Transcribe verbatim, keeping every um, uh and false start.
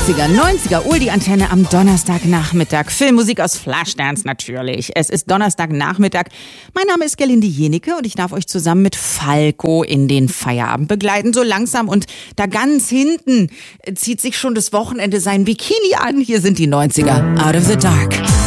neunziger, neunziger, Uli Antenne am Donnerstagnachmittag. Filmmusik aus Flashdance natürlich. Es ist Donnerstagnachmittag. Mein Name ist Gerlinde Jenecke und ich darf euch zusammen mit Falco in den Feierabend begleiten. So langsam und da ganz hinten zieht sich schon das Wochenende sein Bikini an. Hier sind die neunziger. Out of the Dark.